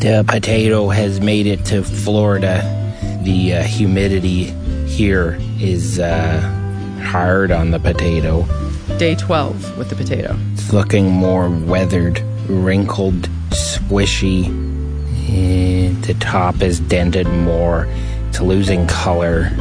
The potato has made it to Florida. The humidity here is hard on the potato. Day 12 with the potato. It's looking more weathered, wrinkled, squishy. The top is dented more. It's losing color.